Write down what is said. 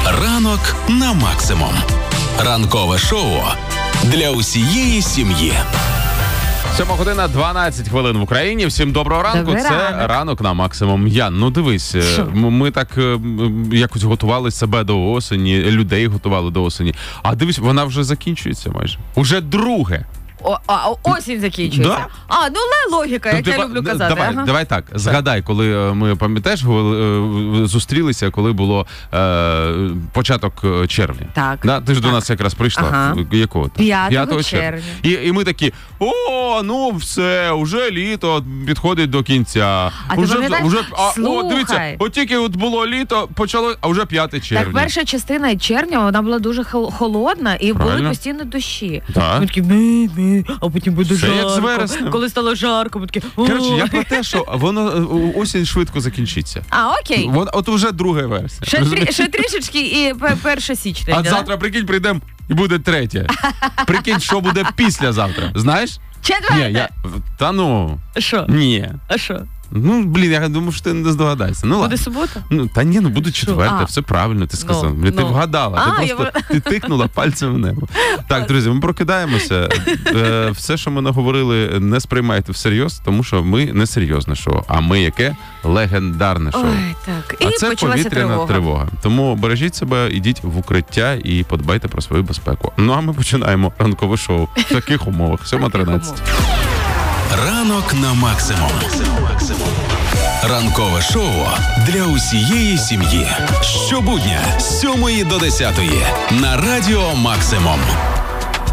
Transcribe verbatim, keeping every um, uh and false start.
Ранок на максимум. Ранкове шоу для усієї сім'ї. Сьома година, дванадцять хвилин в Україні. Всім доброго ранку. Добрий Це ранок. ранок на максимум. Ян, ну дивись, Що? м- ми так е, м, якось готували себе до осені, людей готували до осені. А дивись, вона вже закінчується майже. Уже друге. О, а, осінь закінчується. Да. А, ну ле логіка, як Ну, я типа, люблю д- казати. Давай, ага. давай так, згадай, коли е, ми, пам'ятаєш, гов- е, зустрілися, коли було е, початок е, червня. Так. Да? Ти ж до Так. нас якраз прийшла. Ага. В- Якого? там? П'ятого червня. І, і ми такі, о, ну все, уже літо підходить до кінця. А ти уже, пам'ятаєш? уже, а, о, Слухай. дивіться, от тільки от було літо, почало, а вже п'яте червня. Так, перша частина червня, вона була дуже хол- холодна і були Правильно. постійно дощі. Так. Ми такі, ми, ми, а потім буде Все як з жарко. вересня. Коли стало жарко, ми такі, «О». Коротше, я про те, що воно е, осінь швидко закінчиться. А, окей. Вон, от уже друге вересня. Ще, трі, ще трішечки і пе- перше січня. А йде, завтра, прикинь, прийдемо і буде третє. Прикинь, що буде післязавтра. Знаєш? да? Четверте. Ні, я... Та ну, Що? ні. А що? Ну, блін, я думав, що ти не здогадаєшся. Ну, Буде ладно. субота? Ну, та ні, ну буде четверте, А. все правильно ти сказав. Ну, Блін, ти ну. вгадала, А, ти я просто ти тикнула пальцем в небо. Так, друзі, ми прокидаємося. Е, Все, що ми наговорили, не сприймайте всерйоз, тому що ми не серйозне шоу, а ми яке легендарне шоу. Ой, так. І А це почалася повітряна тривога. тривога. Тому бережіть себе, ідіть в укриття і подбайте про свою безпеку. Ну а ми починаємо ранкове шоу в таких умовах. сьома тринадцять. Ранок на максимум. Ранкове шоу для усієї сім'ї. Щобудня з сьомої до десятої на Радіо Максимум.